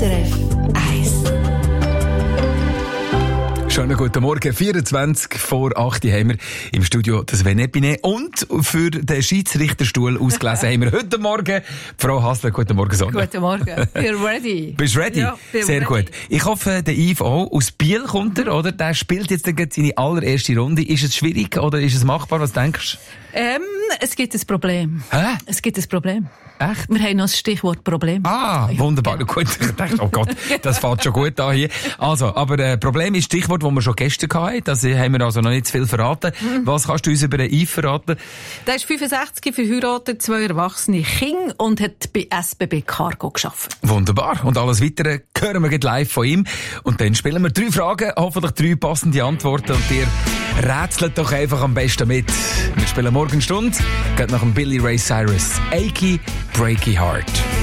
SRF 1. Schönen guten Morgen. 24 vor 8 haben wir im Studio das Venepine. Und für den Schiedsrichterstuhl ausgelesen haben wir heute Morgen Frau Hassler. Guten Morgen, Sonja. Guten Morgen. You're ready. Bist du ready? Ja, sehr ready. gut. Ich hoffe, der Yves auch. Aus Biel kommt er, oder? Der spielt jetzt seine allererste Runde. Ist es schwierig oder ist es machbar? Was denkst du? Es gibt ein Problem. Hä? Es gibt ein Problem. Echt? Wir haben noch das Stichwort Problem. Ah, wunderbar. Gut, ich dachte, oh Gott, das fällt schon gut an hier. Also, aber Problem ist Stichwort, das wir schon gestern hatten. Das haben wir also noch nicht zu viel verraten. Was kannst du uns über den Yves verraten? Der ist 65, verheiratet, 2 erwachsene Kinder und hat bei SBB Cargo gearbeitet. Wunderbar. Und alles Weitere hören wir gleich live von ihm. Und dann spielen wir 3 Fragen, hoffentlich 3 passende Antworten. Und ihr rätselt doch einfach am besten mit. Wir spielen morgen Stunde, geht nach dem Billy Ray Cyrus. Achy Breaky Heart.